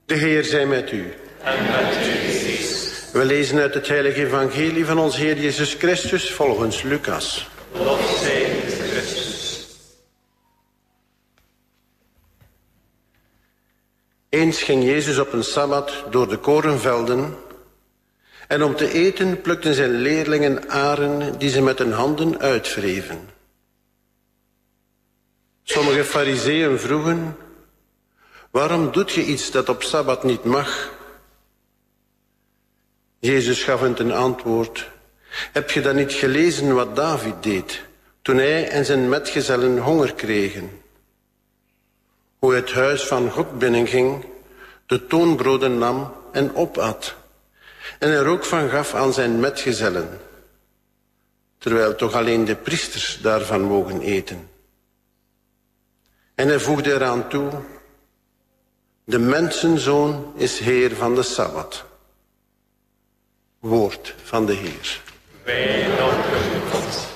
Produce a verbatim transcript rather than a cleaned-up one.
De Heer zij met u. En met uw geest. We lezen uit het heilige evangelie van ons Heer Jezus Christus volgens Lucas. Lof zij Christus. Eens ging Jezus op een sabbat door de korenvelden en om te eten plukten zijn leerlingen aren die ze met hun handen uitwreven. Sommige farizeeën vroegen: waarom doet je iets dat op sabbat niet mag? Jezus gaf hen ten antwoord: heb je dan niet gelezen wat David deed toen hij en zijn metgezellen honger kregen? Hoe hij het huis van God binnenging, de toonbroden nam en opat en er ook van gaf aan zijn metgezellen, terwijl toch alleen de priesters daarvan mogen eten. En hij voegde eraan toe: de mensenzoon is Heer van de Sabbat. Woord van de Heer. Wij danken u.